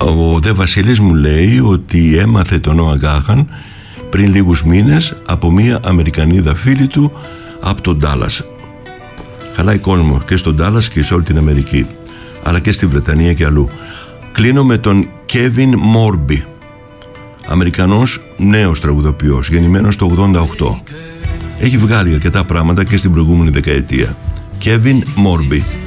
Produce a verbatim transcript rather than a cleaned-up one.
Ο δε Βασίλης μου λέει ότι έμαθε τον Νόα Γκάχαν πριν λίγους μήνες από μία Αμερικανίδα φίλη του από τον Ντάλλας. Χαλάει κόσμο και στον Ντάλλας και σε όλη την Αμερική, αλλά και στη Βρετανία και αλλού. Κλείνω με τον Kevin Morby, Αμερικανός νέος τραγουδοποιός, γεννημένος το ογδόντα οκτώ. Έχει βγάλει αρκετά πράγματα και στην προηγούμενη δεκαετία. Kevin Morby.